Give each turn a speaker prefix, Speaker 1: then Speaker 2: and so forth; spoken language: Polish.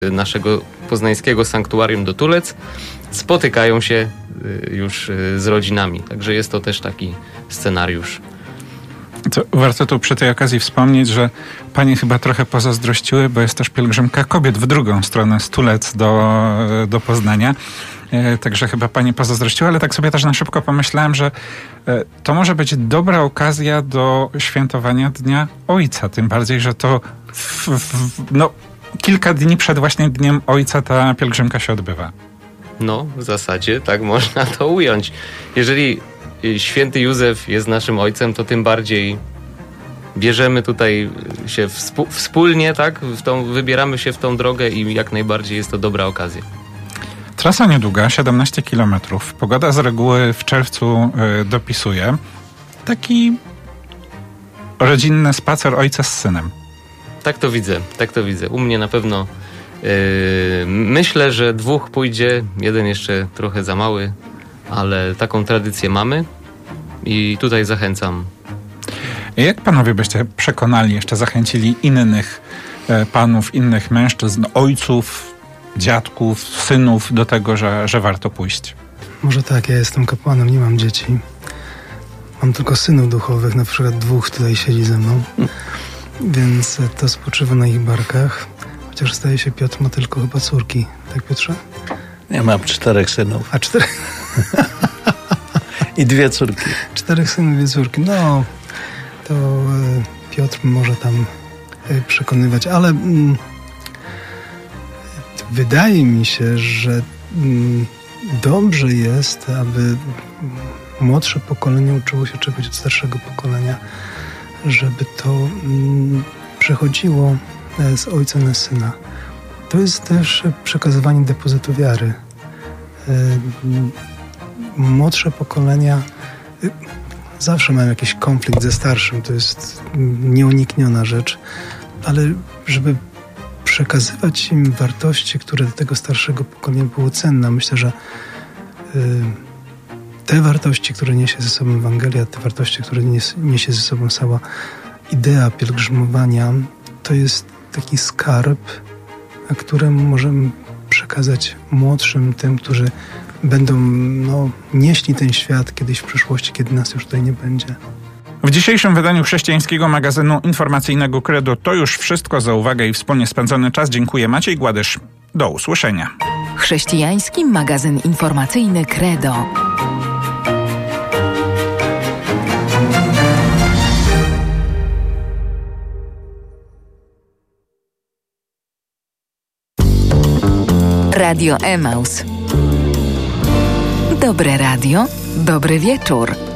Speaker 1: naszego poznańskiego sanktuarium do Tulec spotykają się już z rodzinami. Także jest to też taki scenariusz.
Speaker 2: To warto tu przy tej okazji wspomnieć, że panie chyba trochę pozazdrościły, bo jest też pielgrzymka kobiet w drugą stronę, z Tulec do Poznania. Także chyba pani pozazdrościła, ale tak sobie też na szybko pomyślałem, że to może być dobra okazja do świętowania Dnia Ojca. Tym bardziej, że to kilka dni przed właśnie Dniem Ojca ta pielgrzymka się odbywa. No,
Speaker 1: w zasadzie tak można to ująć. Jeżeli święty Józef jest naszym ojcem, to tym bardziej bierzemy tutaj się wspólnie, tak? Wybieramy się w tą drogę i jak najbardziej jest to dobra okazja.
Speaker 2: Trasa niedługa, 17 km. Pogoda z reguły w czerwcu dopisuje. Taki rodzinny spacer ojca z synem.
Speaker 1: Tak to widzę. U mnie na pewno myślę, że 2 pójdzie. 1 jeszcze trochę za mały, ale taką tradycję mamy i tutaj zachęcam.
Speaker 2: Jak panowie byście przekonali, jeszcze zachęcili innych panów, innych mężczyzn, ojców, dziadków, synów do tego, że warto pójść?
Speaker 3: Może tak, ja jestem kapłanem, nie mam dzieci. Mam tylko synów duchowych, na przykład 2 tutaj siedzi ze mną, więc to spoczywa na ich barkach. Chociaż zdaje się, Piotr ma tylko chyba córki. Tak, Piotrze?
Speaker 4: Ja mam 4 synów.
Speaker 3: A 4?
Speaker 4: I 2 córki.
Speaker 3: 4 synów, 2 córki. No, to Piotr może tam przekonywać, ale wydaje mi się, że dobrze jest, aby młodsze pokolenie uczyło się czegoś od starszego pokolenia, żeby to przechodziło z ojca na syna. To jest też przekazywanie depozytu wiary. Młodsze pokolenia zawsze mają jakiś konflikt ze starszym, to jest nieunikniona rzecz, ale żeby przekazywać im wartości, które do tego starszego pokolenia były cenne, myślę, że te wartości, które niesie ze sobą Ewangelia, te wartości, które niesie ze sobą cała idea pielgrzymowania, to jest taki skarb, który możemy przekazać młodszym, tym, którzy będą nieśli ten świat kiedyś w przyszłości, kiedy nas już tutaj nie będzie.
Speaker 2: W dzisiejszym wydaniu chrześcijańskiego magazynu informacyjnego Credo to już wszystko. Za uwagę i wspólnie spędzony czas dziękuję. Maciej Gładysz. Do usłyszenia.
Speaker 5: Chrześcijański magazyn informacyjny Credo. Radio Emaus. Dobre radio, dobry wieczór.